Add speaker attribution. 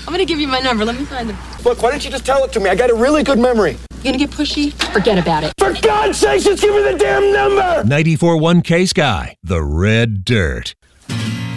Speaker 1: I'm gonna give you my number. Let me find them.
Speaker 2: Look, why don't you just tell it to me? I got a really good memory.
Speaker 1: You gonna get pushy? Forget about it.
Speaker 2: For God's sake, just give me the damn number!
Speaker 3: 94.1 K-Sky, The Red Dirt.